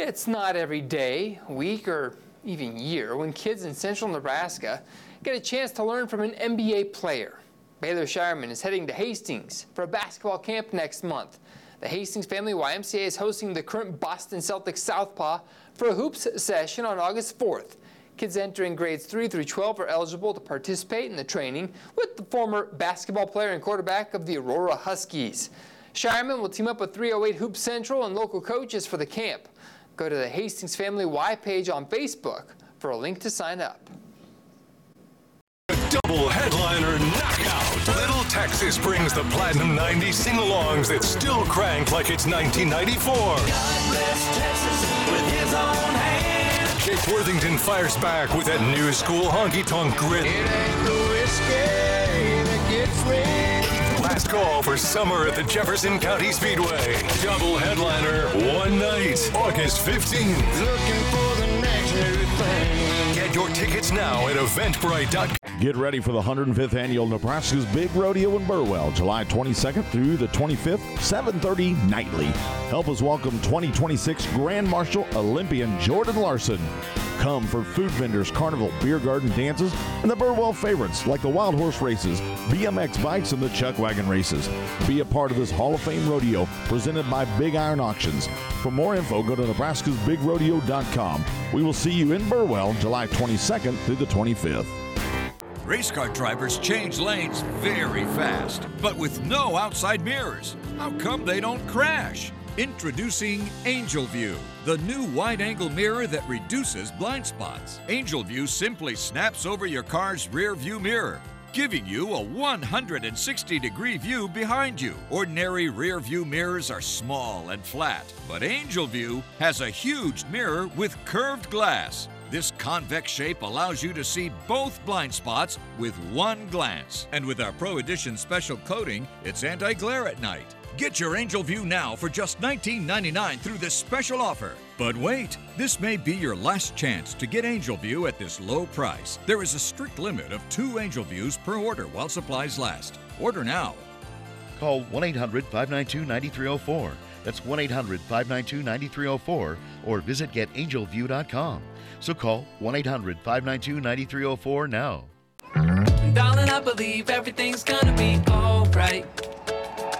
It's not every day, week, or even year when kids in central Nebraska get a chance to learn from an NBA player. Baylor Shireman is heading to Hastings for a basketball camp next month. The Hastings Family YMCA is hosting the current Boston Celtics Southpaw for a hoops session on August 4th. Kids entering grades 3 through 12 are eligible to participate in the training with the former basketball player and quarterback of the Aurora Huskies. Shireman will team up with 308 Hoop Central and local coaches for the camp. Go to the Hastings Family Y page on Facebook for a link to sign up. Double headliner knockout. Little Texas brings the Platinum 90 sing-alongs that still crank like it's 1994. God bless Texas with his own hand. Jake Worthington fires back with that new school honky-tonk grit. It ain't the whiskey that gets rich. Last call for summer at the Jefferson County Speedway. Double headliner, one night, August 15th. Looking for the next new thing. Get your tickets now at eventbrite.com. Get ready for the 105th Annual Nebraska's Big Rodeo in Burwell, July 22nd through the 25th, 7:30 nightly. Help us welcome 2026 Grand Marshal Olympian Jordan Larson. Come for food vendors, carnival, beer garden dances, and the Burwell favorites like the Wild Horse races, BMX bikes, and the Chuck Wagon races. Be a part of this Hall of Fame rodeo presented by Big Iron Auctions. For more info, go to nebraskasbigrodeo.com. We will see you in Burwell, July 22nd through the 25th. Race car drivers change lanes very fast, but with no outside mirrors. How come they don't crash? Introducing Angel View, the new wide-angle mirror that reduces blind spots. Angel View simply snaps over your car's rear view mirror, giving you a 160-degree view behind you. Ordinary rear view mirrors are small and flat, but Angel View has a huge mirror with curved glass. This convex shape allows you to see both blind spots with one glance. And with our Pro Edition special coating, it's anti-glare at night. Get your Angel View now for just $19.99 through this special offer. But wait, this may be your last chance to get Angel View at this low price. There is a strict limit of 2 Angel Views per order while supplies last. Order now. Call 1-800-592-9304. That's 1-800-592-9304 or visit getangelview.com. So call 1-800-592-9304 now. Darling, I believe everything's gonna be alright.